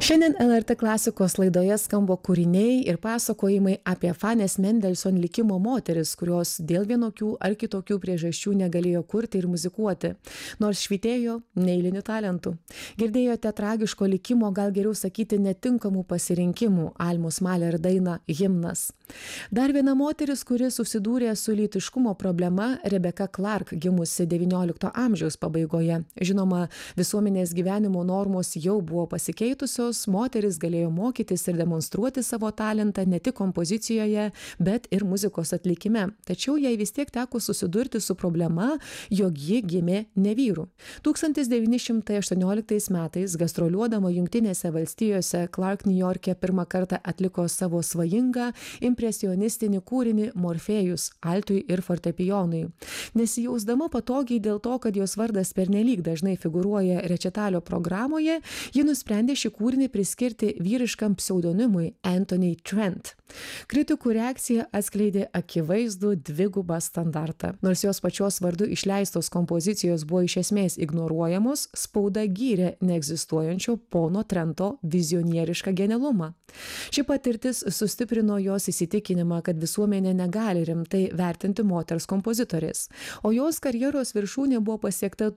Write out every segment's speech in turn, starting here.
Šiandien LRT klasikos laidoje skamba kūriniai ir pasakojimai apie Fanės Mendelson likimo moteris, kurios dėl vienokių ar kitokių priežasčių negalėjo kurti ir muzikuoti, nors švytėjo neeiliniu talentu. Girdėjote tragiško likimo, gal geriau sakyti netinkamų pasirinkimų, Almos Mahler dainą Himnas. Dar viena moteris, kuri susidūrė su lytiškumo problema, Rebecca Clark, gimusi XIX amžiaus pabaigoje. Žinoma, visuomenės gyvenimo normos jau buvo pasikeitusios, moteris galėjo mokytis ir demonstruoti savo talentą ne tik kompozicijoje, bet ir muzikos atlikime. Tačiau jai vis tiek teko susidurti su problema, jog ji gimė ne vyrų. 1918 metais gastroliuodama Jungtinėse valstijose, Clark Niujorke pirmą kartą atliko savo svajingą impresionistinį kūrinį Morfėjus altui ir fortepijonui. Nesijausdama patogiai dėl to, kad jos vardas pernelyg dažnai figūruoja rečitalio programoje, ji nusprendė šį kūrinį priskirti vyriškam pseudonimui Anthony Trent. Kritikų reakcija atskleidė akivaizdų dvigubą standartą. Nors jos pačios vardu išleistos kompozicijos buvo iš esmės ignoruojamos, spauda gyrė neegzistuojančio pono Trento vizionierišką genialumą. Ši patirtis sustiprino jos įsitikinimą, kad visuomenė negali rimtai vertinti moters kompozitorės, o jos karjeros viršūnė buvo pasiekta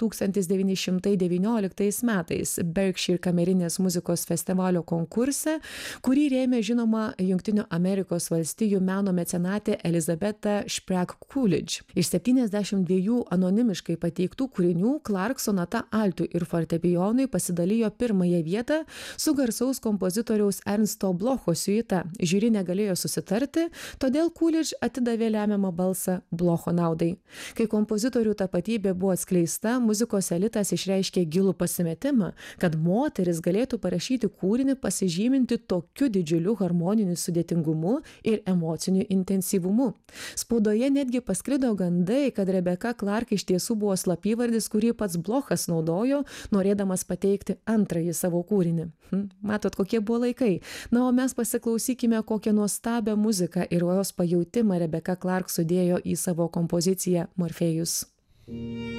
1919 metais Berkshire kamerinės muzikos festivalio konkurse, kurį rėmė žinoma Jungtinių Amerikos valstijų meno mecenatė Elizabeta Sprague Coolidge. Iš 72 anonimiškai pateiktų kūrinių Clark sonata altui ir fortepijonui pasidalijo pirmąją vietą su garsaus kompozitoriaus Ernsto Blocho siuita. Žiuri negalėjo susitarti, todėl Coolidge atidavė lemiamą balsą Blocho naudai. Kai kompozitorių tapatybė buvo atskleista, muzikos elitas išreiškė gilų pasimetimą, kad moteris galėtų parašyti kūrinį pasižyminti tokiu didžiuliu harmoniniu sudėtingumu ir emociniu intensyvumu. Spaudoje netgi pasklido gandai, kad Rebecca Clark iš tiesų buvo slapyvardis, kurį pats Blochas naudojo, norėdamas pateikti antrąjį savo kūrinį. Matot, kokie buvo laikai. Na, o mes pasiklausykime, kokią nuostabią muziką ir jos pajautimą Rebecca Clark sudėjo į savo kompoziciją Morfėjus.